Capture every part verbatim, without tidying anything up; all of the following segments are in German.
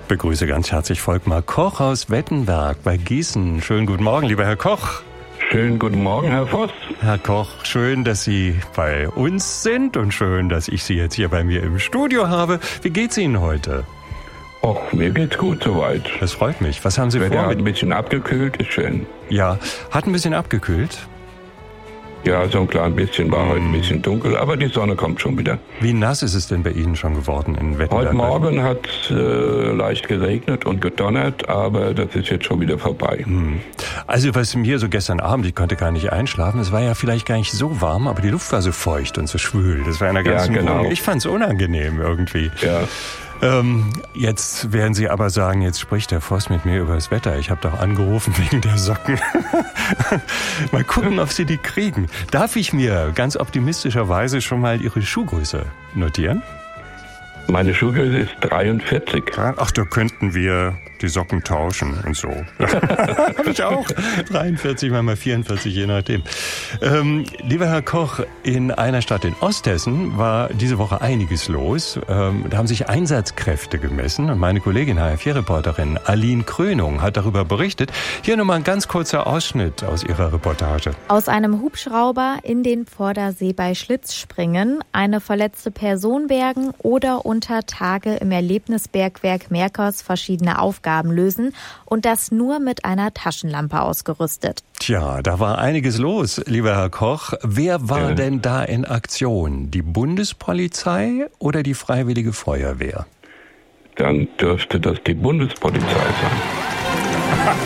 Begrüße ganz herzlich Volkmar Koch aus Wettenberg bei Gießen. Schönen guten Morgen, lieber Herr Koch. Schönen guten Morgen, Herr Voss. Herr Koch, schön, dass Sie bei uns sind und schön, dass ich Sie jetzt hier bei mir im Studio habe. Wie geht's Ihnen heute? Och, mir geht's gut soweit. Das freut mich. Was haben Sie Wetter vor? hat ein bisschen abgekühlt, ist schön. Ja, hat ein bisschen abgekühlt. Ja, so ein klein bisschen, war heute ein bisschen dunkel, aber die Sonne kommt schon wieder. Wie nass ist es denn bei Ihnen schon geworden in Wettenberg? Heute Morgen hat es äh, leicht geregnet und gedonnert, aber das ist jetzt schon wieder vorbei. Hm. Also was mir so gestern Abend, ich konnte gar nicht einschlafen, es war ja vielleicht gar nicht so warm, aber die Luft war so feucht und so schwül. Das war in der ganzen Ja, genau. Wohnung. Ich fand es unangenehm irgendwie. Ja. Ähm, jetzt werden Sie aber sagen, jetzt spricht der Voss mit mir über das Wetter. Ich habe doch angerufen wegen der Socken. Mal gucken, ob Sie die kriegen. Darf ich mir ganz optimistischerweise schon mal Ihre Schuhgröße notieren? Meine Schuhgröße ist dreiundvierzig. Ach, da könnten wir die Socken tauschen und so. Habe ich auch. dreiundvierzig, manchmal vierundvierzig, je nachdem. Ähm, lieber Herr Koch, in einer Stadt in Osthessen war diese Woche einiges los. Ähm, da haben sich Einsatzkräfte gemessen und meine Kollegin H R vier Reporterin Aline Krönung hat darüber berichtet. Hier nochmal ein ganz kurzer Ausschnitt aus ihrer Reportage. Aus einem Hubschrauber in den Vordersee bei Schlitzspringen, eine verletzte Person bergen oder unter Tage im Erlebnisbergwerk Merkers verschiedene Aufgaben lösen und das nur mit einer Taschenlampe ausgerüstet. Tja, da war einiges los, lieber Herr Koch. Wer war Ja. denn da in Aktion? Die Bundespolizei oder die Freiwillige Feuerwehr? Dann dürfte das die Bundespolizei sein.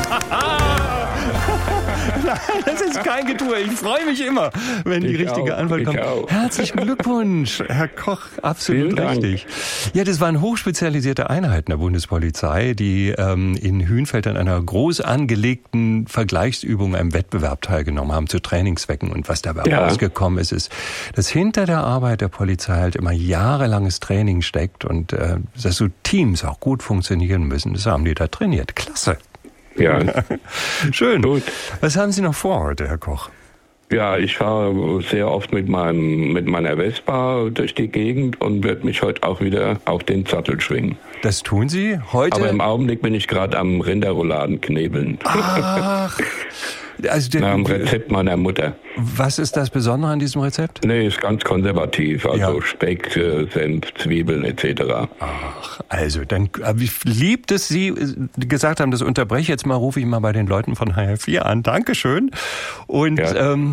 Nein, das ist kein Getue. Ich freue mich immer, wenn die Ich richtige auch, Antwort ich kommt. auch. Herzlichen Glückwunsch, Herr Koch. Absolut Vielen Dank. richtig. Ja, das waren hochspezialisierte Einheiten der Bundespolizei, die ähm, in Hünfeld an einer groß angelegten Vergleichsübung, einem Wettbewerb teilgenommen haben zu Trainingszwecken. Und was dabei Ja. rausgekommen ist, ist, dass hinter der Arbeit der Polizei halt immer jahrelanges Training steckt und äh, dass so Teams auch gut funktionieren müssen. Das haben die da trainiert. Klasse. Ja, Schön. Gut. Was haben Sie noch vor heute, Herr Koch? ja, ich fahre sehr oft mit meinem mit meiner Vespa durch die Gegend und werde mich heute auch wieder auf den Sattel schwingen. Das tun Sie heute? Aber im Augenblick bin ich gerade am Rinderrouladen knebeln. Ach, also der, Nach dem Rezept meiner Mutter. was ist das Besondere an diesem Rezept? Nee, ist ganz konservativ. Also Ja. Speck, äh, Senf, Zwiebeln et cetera. Ach, also dann, wie lieb, dass Sie äh, gesagt haben, das unterbreche ich jetzt mal, rufe ich mal bei den Leuten von H R vier an. Dankeschön. Und Ja. ähm,